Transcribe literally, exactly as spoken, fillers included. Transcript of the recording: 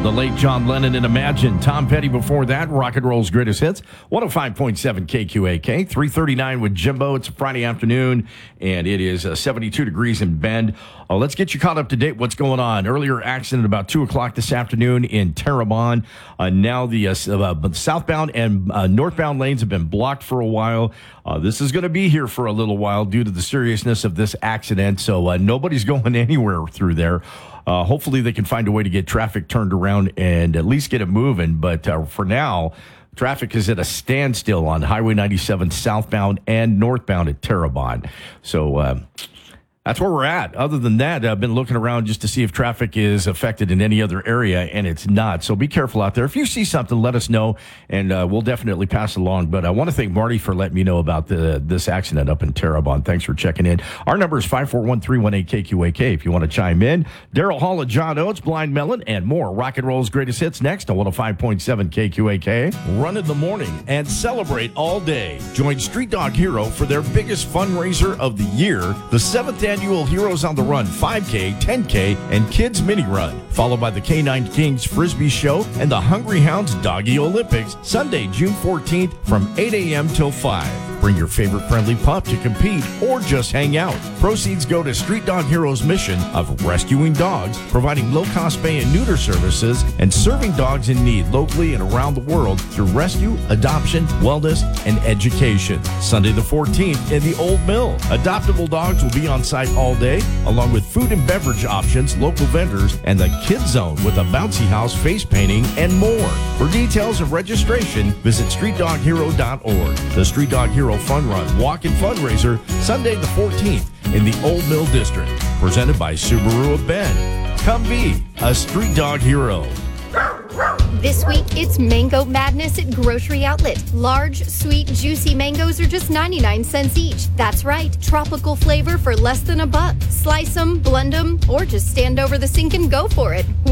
The late John Lennon and Imagine. Tom Petty before that. Rock and Roll's Greatest Hits. one oh five point seven K Q A K. three thirty-nine with Jimbo. It's a Friday afternoon, and it is uh, seventy-two degrees in Bend. Uh, let's get you caught up to date. What's going on? Earlier accident about two o'clock this afternoon in Terrebonne. Uh, now the uh, uh, southbound and uh, northbound lanes have been blocked for a while. Uh, this is going to be here for a little while due to the seriousness of this accident, so uh, nobody's going anywhere through there. Uh, hopefully they can find a way to get traffic turned around and at least get it moving. But uh, for now, traffic is at a standstill on Highway ninety-seven southbound and northbound at Terrebonne. So uh, that's where we're at. Other than that, I've been looking around just to see if traffic is affected in any other area, and it's not. So be careful out there. If you see something, let us know, and uh, we'll definitely pass it along. But I want to thank Marty for letting me know about the, this accident up in Terrebonne. Thanks for checking in. Our number is five four one, three one eight, K Q A K if you want to chime in. Daryl Hall and John Oates, Blind Melon, and more. Rock and Roll's Greatest Hits next on one oh five point seven K Q A K. Run in the morning and celebrate all day. Join Street Dog Hero for their biggest fundraiser of the year, the seventh annual Heroes on the Run five K, ten K, and Kids Mini Run, followed by the K nine Kings Frisbee Show and the Hungry Hounds Doggy Olympics, Sunday, June fourteenth from eight a.m. till five. Bring your favorite friendly pup to compete or just hang out. Proceeds go to Street Dog Hero's mission of rescuing dogs, providing low-cost spay and neuter services, and serving dogs in need locally and around the world through rescue, adoption, wellness, and education. Sunday the fourteenth in the Old Mill. Adoptable dogs will be on site all day, along with food and beverage options, local vendors, and the Kids Zone with a bouncy house, face painting, and more. For details of registration, visit street dog hero dot org. The Street Dog Hero Fun Run Walk and Fundraiser, Sunday the fourteenth in the Old Mill District. Presented by Subaru of Bend. Come be a Street Dog Hero. This week, it's Mango Madness at Grocery Outlet. Large, sweet, juicy mangoes are just ninety-nine cents each. That's right, tropical flavor for less than a buck. Slice them, blend them, or just stand over the sink and go for it.